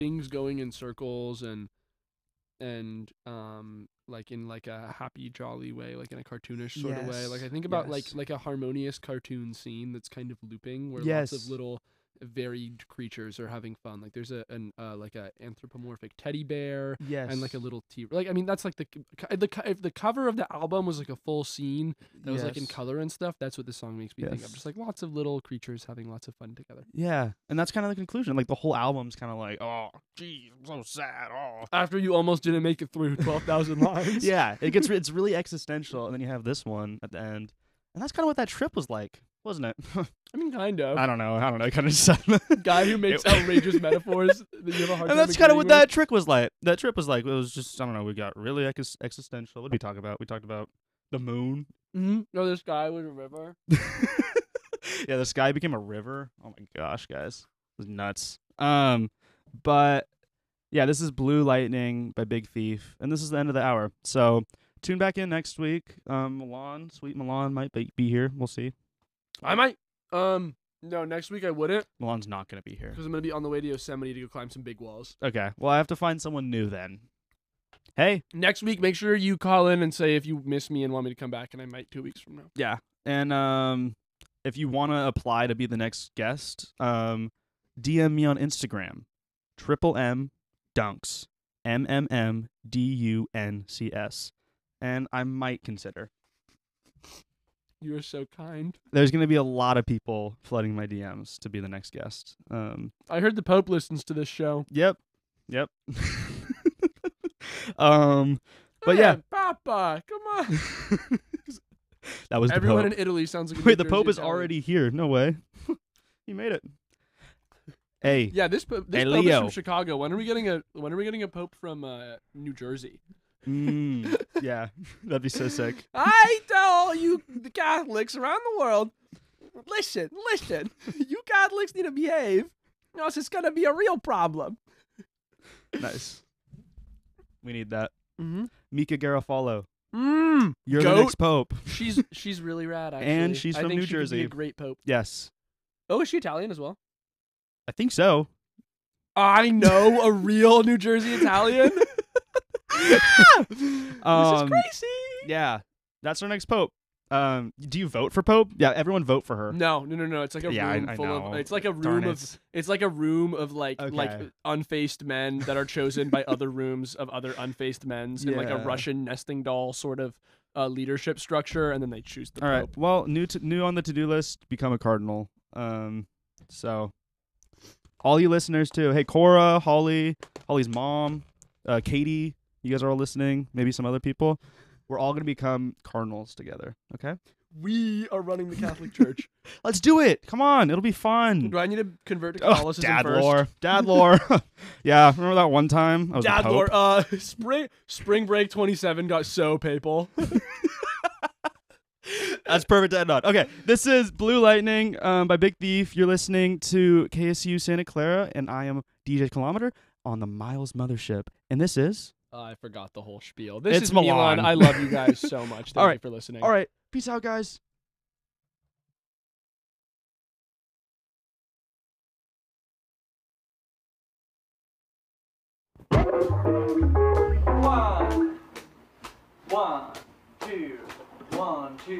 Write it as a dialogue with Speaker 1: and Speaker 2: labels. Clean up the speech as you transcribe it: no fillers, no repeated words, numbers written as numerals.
Speaker 1: things going in circles and like in like a happy jolly way, like in a cartoonish sort of way. Like I think about like a harmonious cartoon scene that's kind of looping where lots of little varied creatures are having fun. Like there's like a anthropomorphic teddy bear and like a little like I mean that's like if the cover of the album was like a full scene that was like in color and stuff, that's what this song makes me think of. Just like lots of little creatures having lots of fun together.
Speaker 2: Yeah, and that's kind of the conclusion. Like the whole album's kind of like, oh, geez, I'm so sad. Oh,
Speaker 1: after you almost didn't make it through 12,000 lines.
Speaker 2: Yeah, it's really existential, and then you have this one at the end, and that's kind of what that trip was like, wasn't it?
Speaker 1: I mean, kind of.
Speaker 2: I don't know. Kind of just
Speaker 1: guy who makes outrageous metaphors that you have a hard time.
Speaker 2: And that's kind of what that trip was like. That trip was like, it was just, I don't know. We got really existential. What did we talk about? We talked about the moon.
Speaker 1: Mm-hmm. No, this guy was a river.
Speaker 2: Yeah, the sky became a river. Oh my gosh, guys, it was nuts. But yeah, this is Blue Lightning by Big Thief, and this is the end of the hour. So tune back in next week. Sweet Milan might be here. We'll see.
Speaker 1: I might. No, next week I wouldn't.
Speaker 2: Milan's not gonna be here
Speaker 1: because I'm gonna be on the way to Yosemite to go climb some big walls.
Speaker 2: Okay. Well, I have to find someone new then. Hey,
Speaker 1: next week, make sure you call in and say if you miss me and want me to come back, and I might 2 weeks from now.
Speaker 2: Yeah, and if you want to apply to be the next guest, DM me on Instagram, MMDunks, MMMDUNCS, and I might consider.
Speaker 1: You are so kind.
Speaker 2: There's going to be a lot of people flooding my DMs to be the next guest.
Speaker 1: I heard the Pope listens to this show.
Speaker 2: Yep. But yeah,
Speaker 1: Papa, come on.
Speaker 2: That was
Speaker 1: everyone
Speaker 2: the Pope.
Speaker 1: in Italy sounds like.
Speaker 2: Wait, the Pope is already here. No way. He made it. Hey.
Speaker 1: Yeah, this Pope is from Chicago. When are we getting a Pope from New Jersey?
Speaker 2: Yeah, that'd be so sick.
Speaker 1: I tell you, the Catholics around the world, listen. You Catholics need to behave, or else it's gonna be a real problem.
Speaker 2: Nice. We need that.
Speaker 1: Mm-hmm.
Speaker 2: Mika Garofalo. You're
Speaker 1: Goat.
Speaker 2: the next Pope.
Speaker 1: She's really rad, actually.
Speaker 2: And she's from New Jersey.
Speaker 1: Could be a great Pope.
Speaker 2: Yes.
Speaker 1: Oh, is she Italian as well?
Speaker 2: I think so.
Speaker 1: I know a real New Jersey Italian. This is crazy.
Speaker 2: Yeah, that's our next Pope. Do you vote for Pope? Yeah, everyone vote for her.
Speaker 1: No. It's like a room full of. It's like a room of. It's like a room of like unfaced men that are chosen by other rooms of other unfaced men's in like a Russian nesting doll sort of leadership structure, and then they choose the Pope.
Speaker 2: All right. Well, new on the to-do list. Become a cardinal. So all you listeners too. Hey, Cora, Holly's mom, Katie. You guys are all listening. Maybe some other people. We're all going to become cardinals together, okay?
Speaker 1: We are running the Catholic Church.
Speaker 2: Let's do it. Come on. It'll be fun.
Speaker 1: Do I need to convert to Catholicism first?
Speaker 2: Dad lore. Yeah, remember that one time? I was
Speaker 1: Dad lore. Spring Break 27 got so papal.
Speaker 2: That's perfect to end on. Okay, this is Blue Lightning by Big Thief. You're listening to KSU Santa Clara, and I am DJ Kilometer on the Miles Mothership. And this is...
Speaker 1: I forgot the whole spiel. This
Speaker 2: it's
Speaker 1: is
Speaker 2: Milan.
Speaker 1: I love you guys so much. Thank you for listening.
Speaker 2: All right. Peace out, guys. One, two, 1, 2.